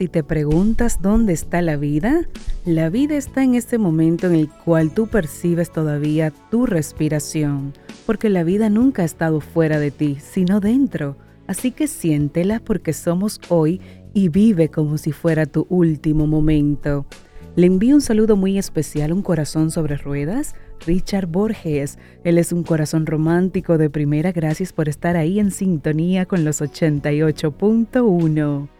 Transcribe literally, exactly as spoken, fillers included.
Si te preguntas dónde está la vida, la vida está en ese momento en el cual tú percibes todavía tu respiración, porque la vida nunca ha estado fuera de ti, sino dentro. Así que siéntela porque somos hoy y vive como si fuera tu último momento. Le envío un saludo muy especial, un corazón sobre ruedas, Richard Borges. Él es un corazón romántico de primera. Gracias por estar ahí en sintonía con los ochenta y ocho punto uno.